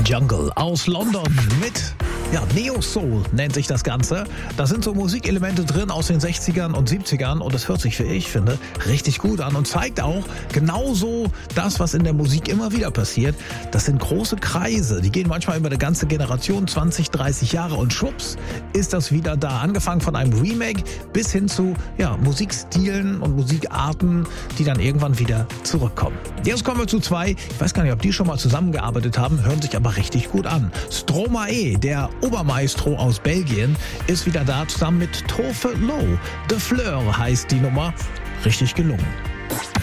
Jungle aus London mit Neo Soul nennt sich das Ganze. Da sind so Musikelemente drin aus den 60ern und 70ern und das hört sich, wie ich finde, richtig gut an und zeigt auch genauso das, was in der Musik immer wieder passiert. Das sind große Kreise, die gehen manchmal über eine ganze Generation, 20, 30 Jahre und schwupps ist das wieder da. Angefangen von einem Remake bis hin zu Musikstilen und Musikarten, die dann irgendwann wieder zurückkommen. Jetzt kommen wir zu zwei, ich weiß gar nicht, ob die schon mal zusammengearbeitet haben, hören sich aber richtig gut an. Stromae, der Obermaestro aus Belgien, ist wieder da zusammen mit Tove Lo. De Fleur heißt die Nummer. Richtig gelungen.